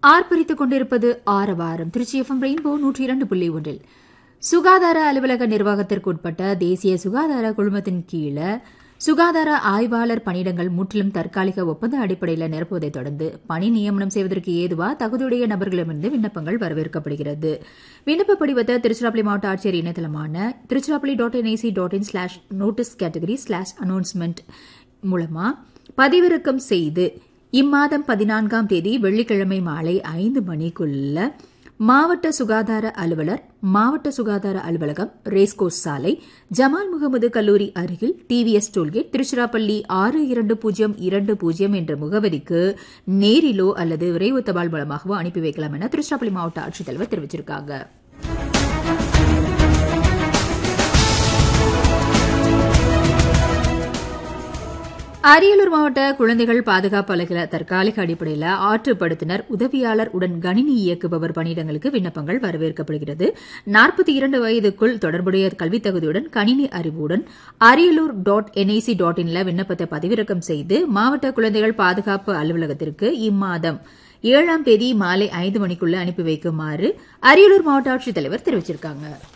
ஆர்ப்பரித்துக் கொண்டிருப்பது ஆரவாரம். Trichy FM rainbow 102.1 சுகாதார அலுவலக நிர்வாகத்திற்குட்பட்ட தேசிய சுகாதார குழுமத்தின் கீழே சுகாதார ஆய்வாளர் பணியிடங்கள் முற்றிலும் தற்காலிக ஒப்பந்த அடிப்படையில் நிரப்புவதைத் தொடர்ந்து பணி நியமனம் செய்வதற்கு ஏதுவா தகுதியுடைய நபர்களிடமிருந்து விண்ணப்பங்கள் வரவேற்கப்படுகிறது. விண்ணப்ப படிவத்தை திருச்சிராப்பள்ளி மாவட்ட ஆட்சியர் இணையதளமான திருச்சிராப்பள்ளி.nic.in/notice category/announcement மூலமா பதிவிறக்கம் செய்து இம்மாதம் 14ஆம் தேதி வெள்ளிக்கிழமை மாலை 5 மணிக்குள்ள மாவட்ட சுகாதார அலுவலர், மாவட்ட சுகாதார அலுவலகம், ரேஸ்கோர்ஸ் சாலை, ஜமால் முகமது கல்லூரி அருகில் டிவிஎஸ் டோல்கேட், திருச்சிராப்பள்ளி 62020 என்ற முகவரிக்கு நேரிலோ அல்லது விரைவு தபால் மூலமாகவோ அனுப்பி வைக்கலாம் என திருச்சிராப்பள்ளி மாவட்ட ஆட்சித்தலைவர் தெரிவிச்சிருக்காங்க. அரியலூர் மாவட்ட குழந்தைகள் பாதுகாப்பு அலுவலக தற்காலிக அடிப்படையில் ஆற்றுப்படுத்தினர், உதவியாளர் உடன் கணினி இயக்குபவர் பணியிடங்களுக்கு விண்ணப்பங்கள் வரவேற்கப்படுகிறது. 42 வயதுக்குள் தொடர்புடைய கல்வித் தகுதியுடன் கணினி அறிவுடன் ariyalur.nic.in விண்ணப்பத்தை பதிவிறக்கம் செய்து மாவட்ட குழந்தைகள் பாதுகாப்பு அலுவலகத்திற்கு இம்மாதம் 7ஆம் தேதி மாலை 5 மணிக்குள்ள அனுப்பி வைக்குமாறு அரியலூர் மாவட்ட ஆட்சித்தலைவர் தெரிவிச்சிருக்காங்க.